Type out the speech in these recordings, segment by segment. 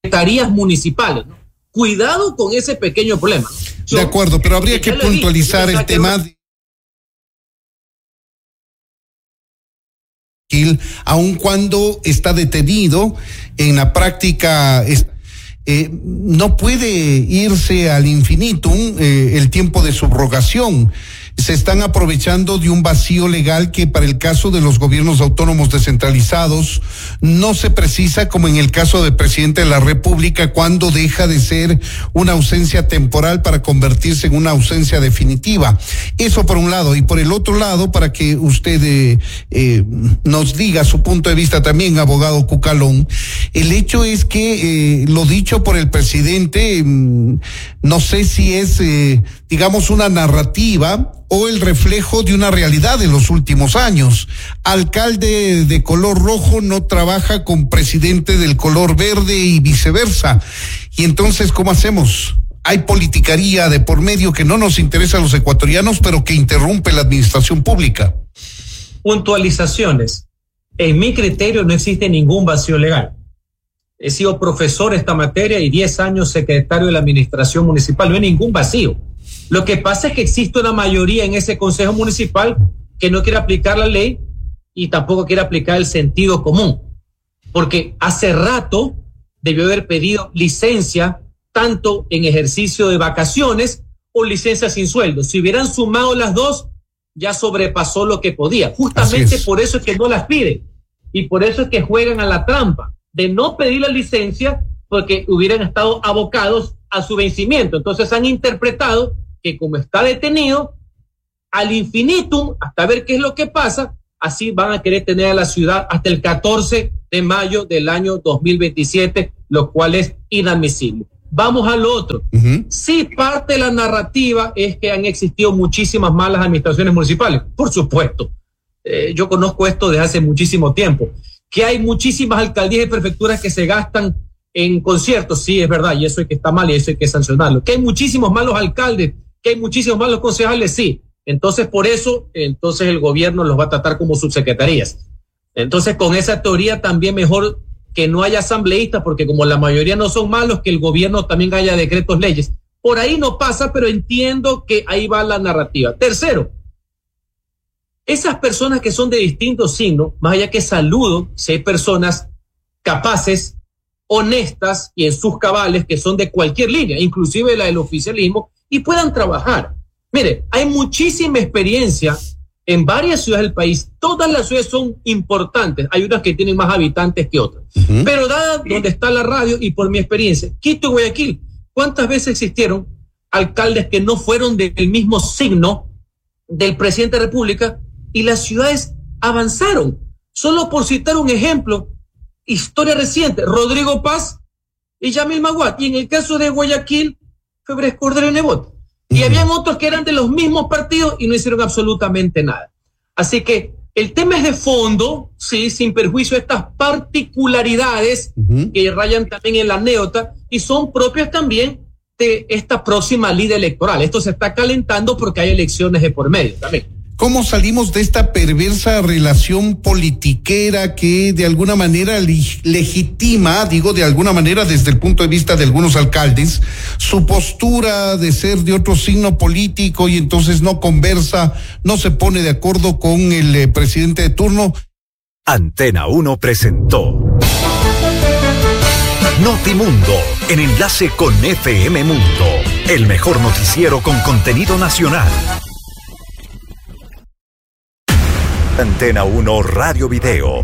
subsecretarías municipales, ¿no? Cuidado con ese pequeño problema. De acuerdo, pero habría que puntualizar el tema aun cuando está detenido en la práctica. No puede irse al infinitum el tiempo de subrogación. Se están aprovechando de un vacío legal que para el caso de los gobiernos autónomos descentralizados no se precisa, como en el caso del presidente de la República, cuando deja de ser una ausencia temporal para convertirse en una ausencia definitiva. Eso por un lado. Y por el otro lado, para que usted nos diga su punto de vista también, abogado Cucalón, el hecho es que lo dicho por el presidente, no sé si es, digamos, una narrativa o el reflejo de una realidad de los últimos años. Alcalde de color rojo no trabaja con presidente del color verde y viceversa. Y entonces, ¿cómo hacemos? Hay politicaría de por medio que no nos interesa a los ecuatorianos, pero que interrumpe la administración pública. Puntualizaciones. En mi criterio no existe ningún vacío legal. He sido profesor de esta materia y 10 años secretario de la administración municipal. No hay ningún vacío. Lo que pasa es que existe una mayoría en ese consejo municipal que no quiere aplicar la ley y tampoco quiere aplicar el sentido común. Porque hace rato debió haber pedido licencia tanto en ejercicio de vacaciones o licencia sin sueldo. Si hubieran sumado las dos, ya sobrepasó lo que podía. Justamente por eso es que no las piden. Y por eso es que juegan a la trampa de no pedir la licencia, porque hubieran estado abocados a su vencimiento. Entonces han interpretado que como está detenido, al infinitum, hasta ver qué es lo que pasa, así van a querer tener a la ciudad hasta el 14 de mayo del año 2027, lo cual es inadmisible. Vamos a lo otro. Sí, parte de la narrativa es que han existido muchísimas malas administraciones municipales. Por supuesto. Yo conozco esto desde hace muchísimo tiempo. Que hay muchísimas alcaldías y prefecturas que se gastan en conciertos, sí, es verdad, y eso es que está mal y eso hay que sancionarlo. Que hay muchísimos malos alcaldes, que hay muchísimos malos concejales, sí. Entonces, por eso, entonces el gobierno los va a tratar como subsecretarías. Entonces, con esa teoría también mejor que no haya asambleístas, porque como la mayoría no son malos, que el gobierno también haya decretos, leyes. Por ahí no pasa, pero entiendo que ahí va la narrativa. Tercero, esas personas que son de distintos signos, más allá que saludo, si hay personas capaces, honestas y en sus cabales, que son de cualquier línea, inclusive la del oficialismo, y puedan trabajar. Mire, hay muchísima experiencia en varias ciudades del país. Todas las ciudades son importantes. Hay unas que tienen más habitantes que otras. Pero dada donde está la radio y por mi experiencia, Quito y Guayaquil, ¿cuántas veces existieron alcaldes que no fueron del mismo signo del presidente de la República y las ciudades avanzaron? Solo por citar un ejemplo, historia reciente, Rodrigo Paz y Yamil Maguad. Y en el caso de Guayaquil, Febres Cordero y Nebot. Y habían otros que eran de los mismos partidos y no hicieron absolutamente nada. Así que el tema es de fondo, sí, sin perjuicio de estas particularidades que rayan también en la anécdota y son propias también de esta próxima ley electoral. Esto se está calentando porque hay elecciones de por medio también. ¿Cómo salimos de esta perversa relación politiquera que de alguna manera legitima, digo de alguna manera desde el punto de vista de algunos alcaldes, su postura de ser de otro signo político y entonces no conversa, no se pone de acuerdo con el presidente de turno? Antena 1 presentó Notimundo, en enlace con FM Mundo, el mejor noticiero con contenido nacional. Antena 1 Radio Video.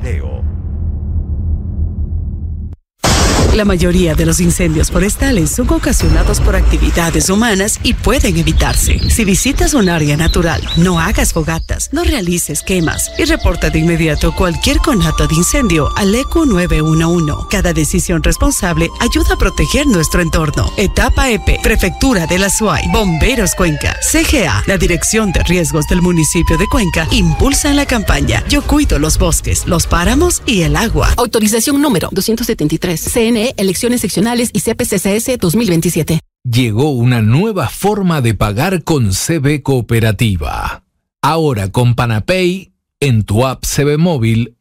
La mayoría de los incendios forestales son ocasionados por actividades humanas y pueden evitarse. Si visitas un área natural, no hagas fogatas, no realices quemas y reporta de inmediato cualquier conato de incendio al ECU 911. Cada decisión responsable ayuda a proteger nuestro entorno. Etapa EP, Prefectura de la SUAY, Bomberos Cuenca, CGA, la Dirección de Riesgos del municipio de Cuenca, impulsan la campaña Yo cuido los bosques, los páramos y el agua. Autorización número 273. CNE Elecciones Seccionales y CPCCS 2027. Llegó una nueva forma de pagar con CB Cooperativa. Ahora con Panapay, en tu app CB Móvil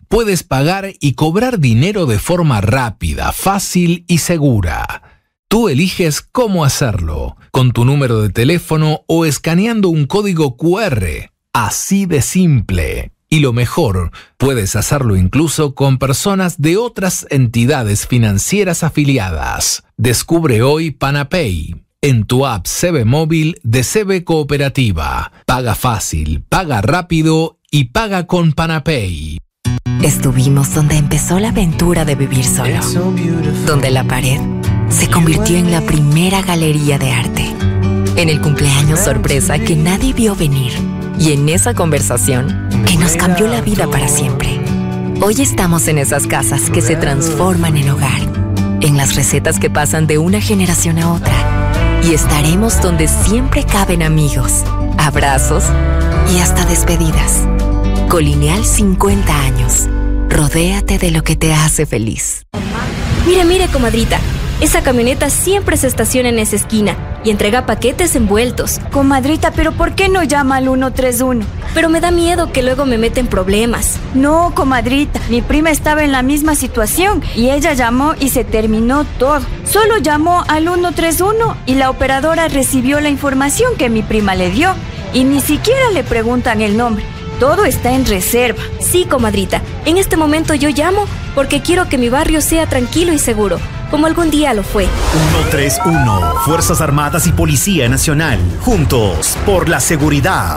puedes pagar y cobrar dinero de forma rápida, fácil y segura. Tú eliges cómo hacerlo, con tu número de teléfono o escaneando un código QR. Así de simple. Y lo mejor, puedes hacerlo incluso con personas de otras entidades financieras afiliadas. Descubre hoy PanaPay en tu app CB Móvil de CB Cooperativa. Paga fácil, paga rápido y paga con PanaPay. Estuvimos donde empezó la aventura de vivir solo, donde la pared se convirtió en la primera galería de arte, en el cumpleaños sorpresa que nadie vio venir y en esa conversación que nos cambió la vida para siempre. Hoy estamos en esas casas que se transforman en hogar, en las recetas que pasan de una generación a otra, y estaremos donde siempre caben amigos, abrazos y hasta despedidas. Colineal 50 años. Rodéate de lo que te hace feliz. Mire, comadrita. Esa camioneta siempre se estaciona en esa esquina y entrega paquetes envueltos. Comadrita, ¿pero por qué no llama al 131? Pero me da miedo que luego me meten problemas. No, comadrita, mi prima estaba en la misma situación y ella llamó y se terminó todo. Solo llamó al 131 y la operadora recibió la información que mi prima le dio y ni siquiera le preguntan el nombre. Todo está en reserva. Sí, comadrita. En este momento yo llamo porque quiero que mi barrio sea tranquilo y seguro, como algún día lo fue. 131, Fuerzas Armadas y Policía Nacional, juntos por la seguridad.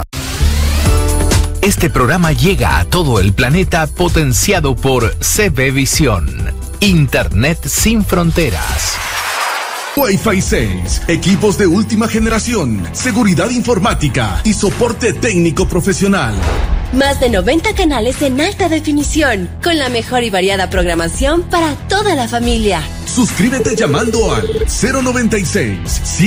Este programa llega a todo el planeta potenciado por CB Visión, Internet sin fronteras. Wi-Fi 6, equipos de última generación, seguridad informática y soporte técnico profesional. Más de 90 canales en alta definición, con la mejor y variada programación para toda la familia. Suscríbete llamando al 096